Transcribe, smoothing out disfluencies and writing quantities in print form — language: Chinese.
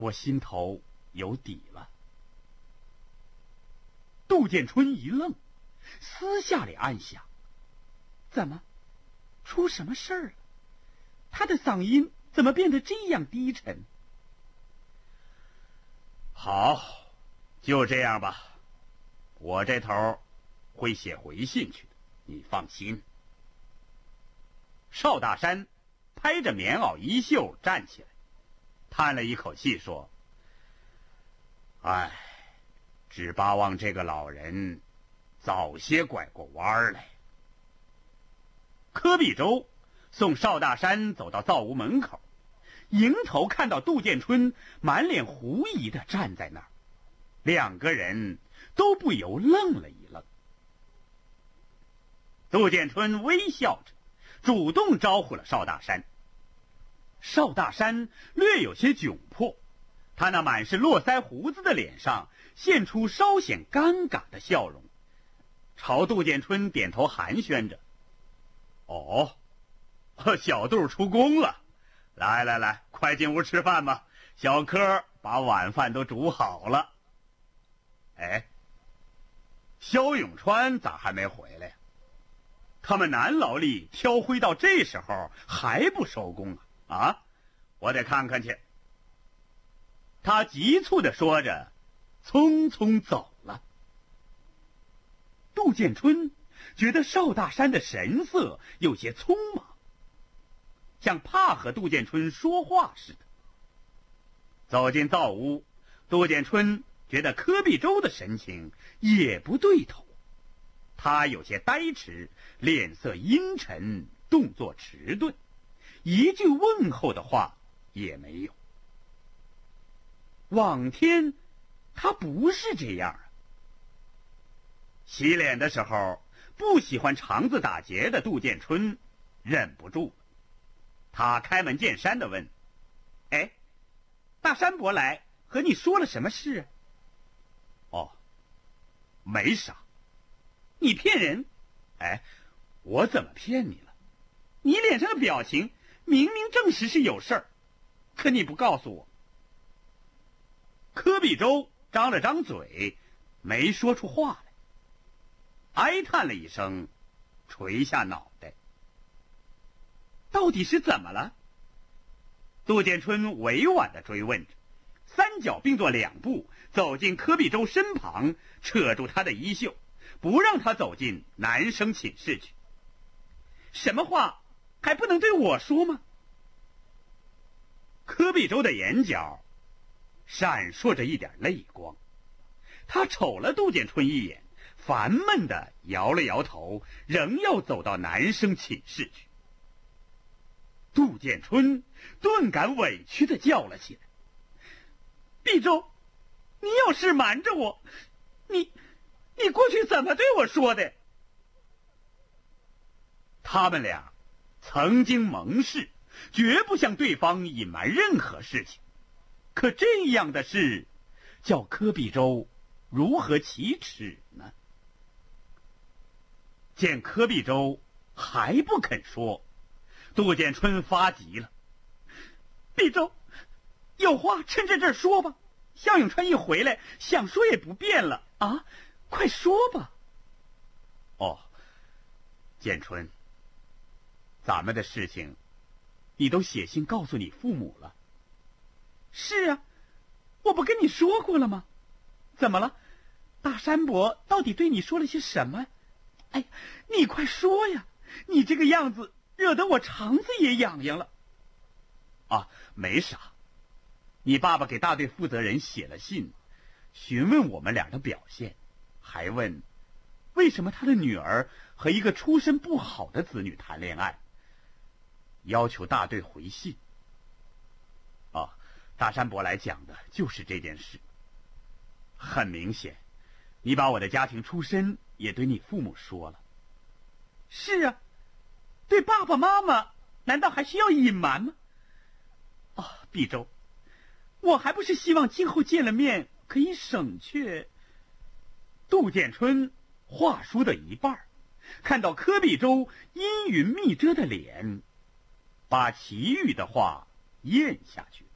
我心头有底了。杜建春一愣，私下里暗想：怎么，出什么事儿了？他的嗓音怎么变得这样低沉？好，就这样吧，我这头会写回信去的，你放心。邵大山拍着棉袄衣袖站起来，叹了一口气说：唉，只巴望这个老人早些拐过弯来。柯必洲送邵大山走到灶屋门口，迎头看到杜建春满脸狐疑地站在那儿，两个人都不由愣了一愣。杜建春微笑着主动招呼了邵大山。邵大山略有些窘迫，他那满是络腮胡子的脸上现出稍显尴尬的笑容，朝杜建春点头寒暄着：哦，小杜出宫了，来来来，快进屋吃饭吧，小柯把晚饭都煮好了。哎，萧永川咋还没回来呀？他们男劳力挑灰到这时候还不收工啊？我得看看去。他急促地说着，匆匆走了。杜建春觉得邵大山的神色有些匆忙，像怕和杜建春说话似的。走进灶屋，杜建春觉得柯必洲的神情也不对头，他有些呆迟，脸色阴沉，动作迟钝，一句问候的话也没有。往天他不是这样啊。洗脸的时候，不喜欢肠子打结的杜建春忍不住了，他开门见山地问：哎，大山伯来和你说了什么事啊？哦，没啥。你骗人！哎，我怎么骗你了？你脸上的表情明明证实是有事儿，可你不告诉我。柯必洲张了张嘴，没说出话来，哀叹了一声，垂下脑袋。到底是怎么了？杜建春委婉地追问着，三脚并作两步走进柯必洲身旁，扯住他的衣袖，不让他走进男生寝室去。什么话还不能对我说吗？柯必洲的眼角闪烁着一点泪光，他瞅了杜建春一眼，烦闷地摇了摇头，仍要走到男生寝室去。杜建春顿感委屈地叫了起来：必洲，你有事瞒着我，你过去怎么对我说的？他们俩曾经盟誓，绝不向对方隐瞒任何事情，可这样的事叫柯必洲如何启齿呢？见柯必洲还不肯说，杜建春发急了：必洲，有话趁着这儿说吧，向永川一回来，想说也不便了啊，快说吧。哦，建春，咱们的事情你都写信告诉你父母了。是啊，我不跟你说过了吗？怎么了？大山伯到底对你说了些什么？哎，你快说呀，你这个样子惹得我肠子也痒痒了。啊，没啥，你爸爸给大队负责人写了信，询问我们俩的表现，还问为什么他的女儿和一个出身不好的子女谈恋爱，要求大队回信。啊，大山伯来讲的就是这件事。很明显，你把我的家庭出身也对你父母说了。是啊，对爸爸妈妈难道还需要隐瞒吗？啊，必洲，我还不是希望今后见了面可以省却。杜建春话说到一半，看到柯必洲阴云密遮的脸，把其余的话咽下去。